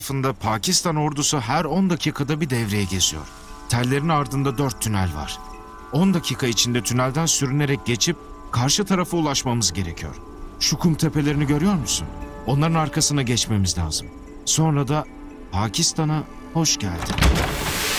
tarafında Pakistan ordusu her 10 dakikada bir devreye geziyor. Tellerin ardında 4 tünel var. 10 dakika içinde tünelden sürünerek geçip karşı tarafa ulaşmamız gerekiyor. Şu kum tepelerini görüyor musun? Onların arkasına geçmemiz lazım. Sonra da Pakistan'a hoş geldin.